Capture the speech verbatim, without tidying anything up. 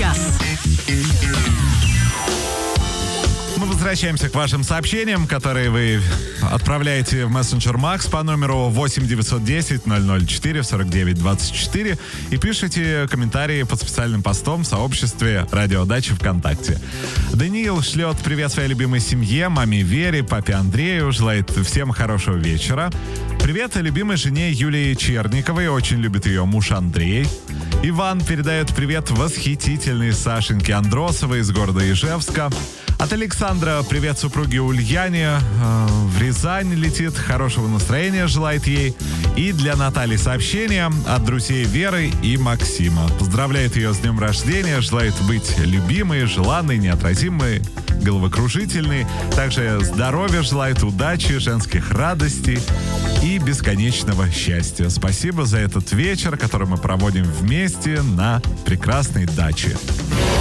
час. Мы возвращаемся к вашим сообщениям, которые вы отправляете в мессенджер Макс по номеру восемь девятьсот десять ноль ноль четыре сорок девять двадцать четыре и пишите комментарии под специальным постом в сообществе Радиодачи ВКонтакте. Даниил шлет привет своей любимой семье, маме Вере, папе Андрею, желает всем хорошего вечера. Привет любимой жене Юлии Черниковой, очень любит ее муж Андрей. Иван передает привет восхитительной Сашеньке Андросовой из города Ижевска. От Александра привет супруге Ульяне. Э, в Рязань летит. Хорошего настроения желает ей. И для Натальи сообщение от друзей Веры и Максима. Поздравляет ее с днем рождения. Желает быть любимой, желанной, неотразимой, головокружительной. Также здоровья желает, удачи, женских радостей и бесконечного счастья. Спасибо за этот вечер, который мы проводим вместе на прекрасной даче.